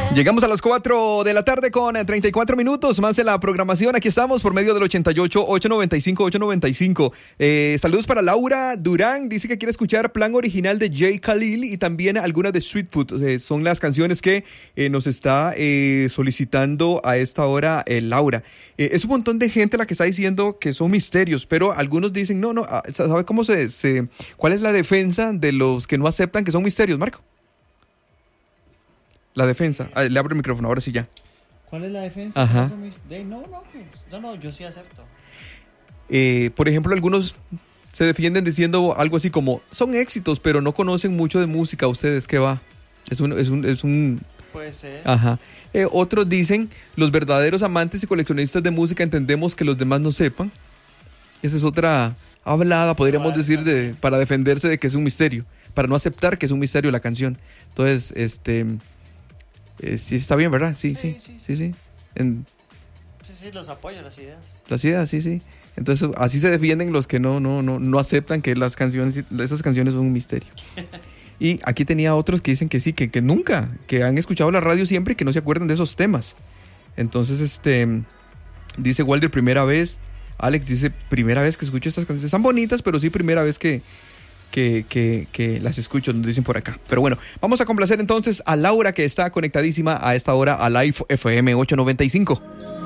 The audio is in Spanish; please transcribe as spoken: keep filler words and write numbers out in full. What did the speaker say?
Llegamos a las cuatro de la tarde con treinta y cuatro minutos más de la programación. Aquí estamos por medio del ochenta y ocho, ochocientos noventa y cinco, ochocientos noventa y cinco. Eh, saludos para Laura Durán. Dice que quiere escuchar Plan Original de Jay Khalil y también algunas de Sweetfoot. Eh, son las canciones que eh, nos está eh, solicitando a esta hora eh, Laura. Eh, es un montón de gente la que está diciendo que son misterios, pero algunos dicen, no, no, ¿sabe cómo se, se cuál es la defensa de los que no aceptan que son misterios, Marco? La defensa. Ah, le abro el micrófono, ahora sí ya. ¿Cuál es la defensa? Ajá. No, no, no, no, yo sí acepto. Eh, por ejemplo, algunos se defienden diciendo algo así como, son éxitos, pero no conocen mucho de música. ¿Ustedes qué va? Es un... Es un, es un... Puede ser. Ajá. Eh, otros dicen, los verdaderos amantes y coleccionistas de música entendemos que los demás no sepan. Esa es otra hablada, podríamos decir, de, para defenderse de que es un misterio. Para no aceptar que es un misterio la canción. Entonces, este... Eh, sí, está bien, ¿verdad? Sí, sí, sí, sí. Sí, sí. En, sí, sí, los apoyo, las ideas. Las ideas, sí, sí. Entonces, así se defienden los que no, no, no, no aceptan que las canciones, esas canciones son un misterio. Y aquí tenía otros que dicen que sí, que, que nunca, que han escuchado la radio siempre y que no se acuerdan de esos temas. Entonces, este, dice Walter, primera vez. Alex dice, primera vez que escucho estas canciones. Están bonitas, pero sí primera vez que... Que, que, que las escucho, nos dicen por acá. Pero bueno, vamos a complacer entonces a Laura, que está conectadísima a esta hora a Live F M ochocientos noventa y cinco.